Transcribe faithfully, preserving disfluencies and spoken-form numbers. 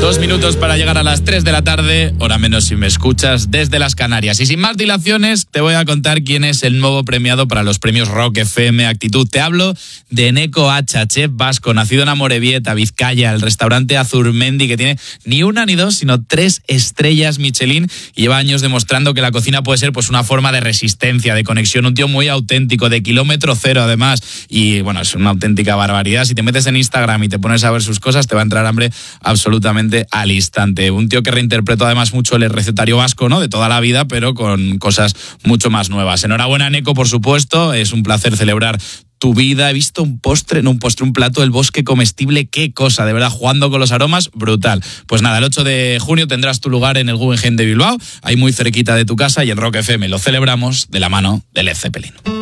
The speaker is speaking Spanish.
Dos minutos para llegar a las tres de la tarde, hora menos si me escuchas, desde las Canarias. Y sin más dilaciones, te voy a contar quién es el nuevo premiado para los premios Rock F M Actitud. Te hablo de Eneko Hacha, chef vasco, nacido en Amorebieta, Vizcaya, el restaurante Azurmendi, que tiene ni una ni dos, sino tres estrellas Michelin, y lleva años demostrando que la cocina puede ser pues una forma de resistencia, de conexión, un tío muy auténtico, de kilómetro cero además, y bueno, es una auténtica barbaridad. Si te metes en Instagram y te pones a ver sus cosas, te va a entrar hambre absolutamente al instante. Un tío que reinterpretó además mucho el recetario vasco, ¿no?, de toda la vida, pero con cosas mucho más nuevas. Enhorabuena, Eneko, por supuesto, es un placer celebrar tu vida. He visto un postre, no un postre, un plato del bosque comestible, qué cosa, de verdad, jugando con los aromas, brutal. Pues nada, el ocho de junio tendrás tu lugar en el Guggenheim de Bilbao, ahí muy cerquita de tu casa, y en Rock F M lo celebramos de la mano de Led Zeppelin.